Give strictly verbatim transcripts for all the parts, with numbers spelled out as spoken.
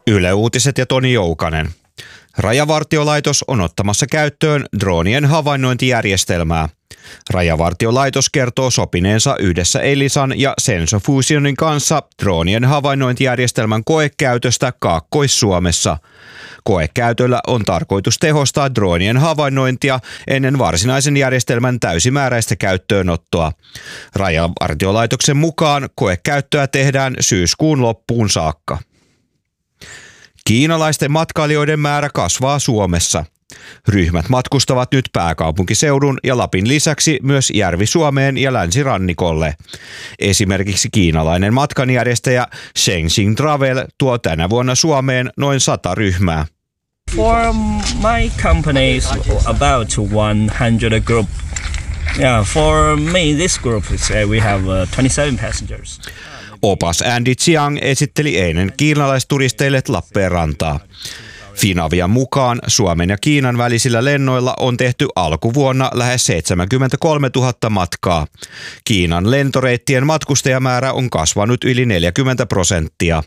Yle Uutiset ja Toni Joukanen. Rajavartiolaitos on ottamassa käyttöön droonien havainnointijärjestelmää. Rajavartiolaitos kertoo sopineensa yhdessä Elisan ja Sensofusionin kanssa droonien havainnointijärjestelmän koekäytöstä Kaakkois-Suomessa. Koekäytöllä on tarkoitus tehostaa droonien havainnointia ennen varsinaisen järjestelmän täysimääräistä käyttöönottoa. Rajavartiolaitoksen mukaan koekäyttöä tehdään syyskuun loppuun saakka. Kiinalaisten matkailijoiden määrä kasvaa Suomessa. Ryhmät matkustavat nyt pääkaupunkiseudun ja Lapin lisäksi myös Järvi-Suomeen ja länsirannikolle. Esimerkiksi kiinalainen matkanjärjestäjä Shengxing Travel tuo tänä vuonna Suomeen noin sata ryhmää. For my company is about one hundred group. Yeah, for me this group is uh, we have uh, twenty-seven passengers. Opas Andy Chiang esitteli eilen kiinalaisturisteille Lappeenrantaa. Finavian mukaan Suomen ja Kiinan välisillä lennoilla on tehty alkuvuonna lähes seitsemänkymmentäkolmetuhatta matkaa. Kiinan lentoreittien matkustajamäärä on kasvanut yli neljäkymmentä prosenttia.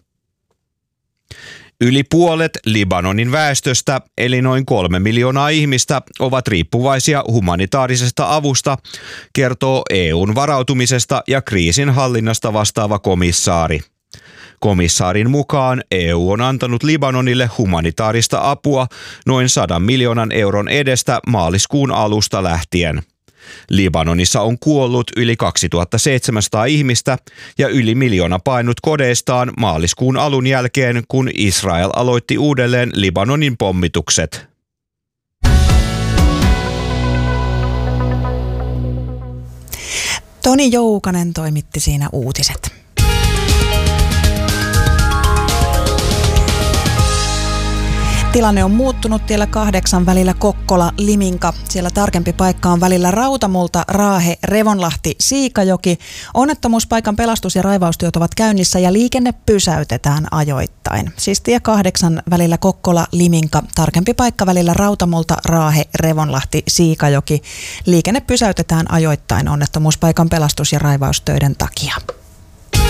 Yli puolet Libanonin väestöstä, eli noin kolme miljoonaa ihmistä, ovat riippuvaisia humanitaarisesta avusta, kertoo E U:n varautumisesta ja kriisin hallinnasta vastaava komissaari. Komissaarin mukaan E U on antanut Libanonille humanitaarista apua noin sadan miljoonan euron edestä maaliskuun alusta lähtien. Libanonissa on kuollut yli kaksituhattaseitsemänsataa ihmistä ja yli miljoona painut kodeistaan maaliskuun alun jälkeen, kun Israel aloitti uudelleen Libanonin pommitukset. Toni Joukanen toimitti siinä uutiset. Tilanne on muuttunut tiellä kahdeksan välillä Kokkola-Liminka. Siellä tarkempi paikka on välillä Rautamulta, Raahe, Revonlahti, Siikajoki. Onnettomuuspaikan pelastus- ja raivaustyöt ovat käynnissä ja liikenne pysäytetään ajoittain. Siis tie kahdeksan välillä Kokkola-Liminka, tarkempi paikka välillä Rautamulta, Raahe, Revonlahti, Siikajoki. Liikenne pysäytetään ajoittain onnettomuuspaikan pelastus- ja raivaustöiden takia.